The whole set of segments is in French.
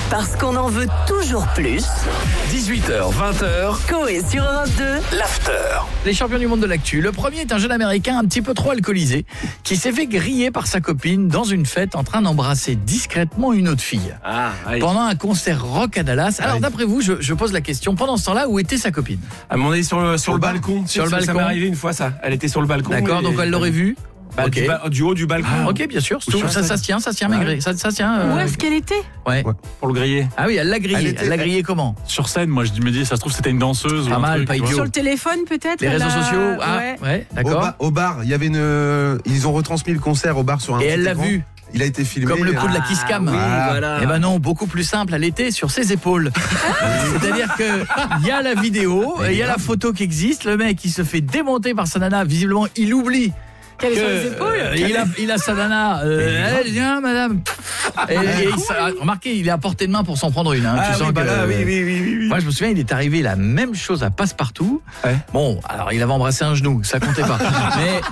Parce qu'on en veut toujours plus. 18h, 20h, Coé sur Europe 2. l'after. Les champions du monde de l'actu. Le premier est un jeune américain un petit peu trop alcoolisé qui s'est fait griller par sa copine dans une fête en train d'embrasser discrètement une autre fille. Pendant un concert rock à Dallas. Alors d'après vous, je pose la question, pendant ce temps-là, où était sa copine? À mon avis, sur le balcon. Sur le Ça balcon. m'est arrivé une fois, ça. Elle était sur le balcon. D'accord, donc elle l'aurait vu. Ok. Du haut du balcon. Ok, bien sûr. Ça se tient, Maigret. Ça tient. Où est-ce qu'elle était? Ouais. Pour le griller. Ah oui, elle l'a grillé. Elle l'a grillé comment? Sur scène, moi je me dis, ça se trouve c'était une danseuse. Pas ou un mal, truc, pas tu vois. idiot. Sur le téléphone peut-être? Les réseaux sociaux. Ah, ouais. ouais, d'accord. Au bar, il y avait ils ont retransmis le concert au bar sur un Et petit elle l'a écran. vu. Il a été filmé. Comme le coup de la kiss cam. voilà. Eh ben non, beaucoup plus simple, elle était sur ses épaules. C'est-à-dire que il y a la vidéo, il y a la photo qui existe, le mec il se fait démonter par sa nana, visiblement il oublie Qu'elle est sur les épaules? il a sa nana, elle vient madame. Et remarquez, il est à portée de main pour s'en prendre une. Hein. Tu sens que, oui. Moi je me souviens, il est arrivé la même chose à Passepartout. Ouais. Bon, alors il avait embrassé un genou, ça comptait pas. Mais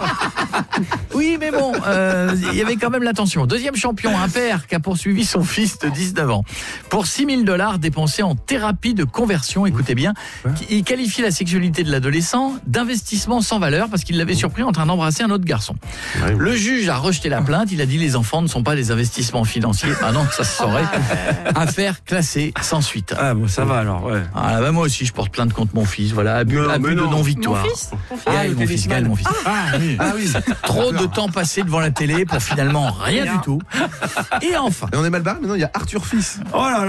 oui, mais bon, il y avait quand même l'attention. Deuxième champion, un père qui a poursuivi son fils de 19 ans pour $6,000 dépensés en thérapie de conversion. Écoutez bien, il qualifie la sexualité de l'adolescent d'investissement sans valeur parce qu'il l'avait surpris en train d'embrasser un autre garçon. Le juge a rejeté la plainte. Il a dit les enfants ne sont pas des investissements financiers. Ah non, ça se saurait. Affaire classée sans suite. Ah bon, ça va alors, ouais. Ah bah moi aussi je porte plainte contre mon fils. Voilà, abus de non-victoire. Mon fils? Gaël, mon fils. Ah oui. Trop de temps passé devant la télé pour finalement rien du tout. Et enfin. Et on est mal barré, maintenant il y a Arthur Fils. Oh là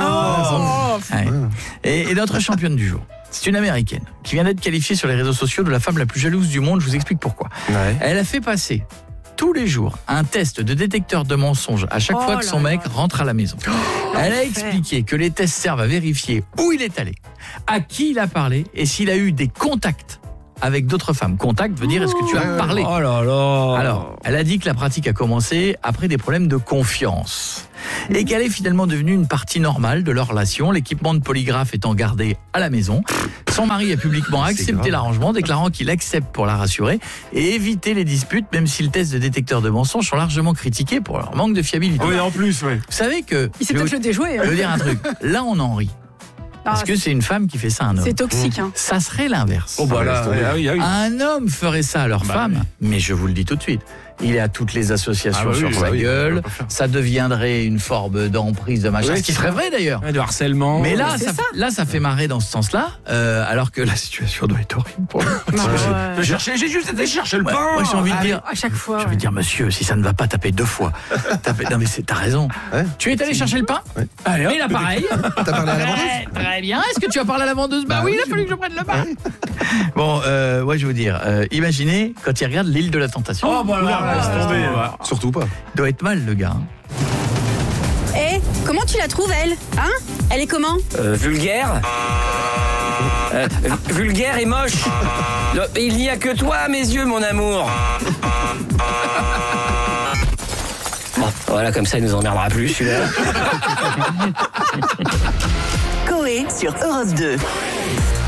là. Ouais. Et notre championne du jour, c'est une américaine qui vient d'être qualifiée sur les réseaux sociaux de la femme la plus jalouse du monde. Je vous explique pourquoi. Ouais. Elle a fait passer tous les jours un test de détecteur de mensonges à chaque fois que son mec rentre à la maison. Elle a expliqué que les tests servent à vérifier où il est allé, à qui il a parlé et s'il a eu des contacts avec d'autres femmes. Contact veut dire est-ce que tu as parlé? Oh là là. Alors, elle a dit que la pratique a commencé après des problèmes de confiance et qu'elle est finalement devenue une partie normale de leur relation, l'équipement de polygraphe étant gardé à la maison. Son mari a publiquement accepté l'arrangement, déclarant qu'il accepte pour la rassurer et éviter les disputes, même si le test de détecteur de mensonges sont largement critiqués pour leur manque de fiabilité. Oui, en plus, ouais. Vous savez que... Il s'est peut-être le déjoué. Je veux dire un truc, là on en rit. Parce que c'est une femme qui fait ça à un homme. C'est toxique. Hein. Ça serait l'inverse. Oh bah là, oui. Un homme ferait ça à leur femme, mais je vous le dis tout de suite. Il est à toutes les associations sur sa gueule. Ça deviendrait une forme d'emprise de machin. Ce qui serait vrai d'ailleurs. De harcèlement. Mais là, ça fait marrer dans ce sens-là, alors que la situation doit être horrible pour lui. J'ai juste été chercher le pain. Moi, j'ai envie de dire, À chaque fois. j'ai envie de dire, monsieur, si ça ne va pas taper 2 fois. Non mais t'as raison. Ouais. Tu es allé chercher le pain? Allez, hop. Et l'appareil? T'as parlé à la vendeuse? Très bien. Est-ce que tu as parlé à la vendeuse? Bah oui, il a fallu que je prenne le pain. Bon, ouais, je vais vous dire, imaginez quand il regarde l'île de la tentation. Oh bah là, laisse tomber. Surtout pas. Il doit être mal le gars. Eh, comment tu la trouves, elle? Hein? Elle est comment? Vulgaire vulgaire et moche. Il n'y a que toi à mes yeux, mon amour. Bon, voilà, comme ça, il nous emmerdera plus, celui-là. Coé sur Europe 2.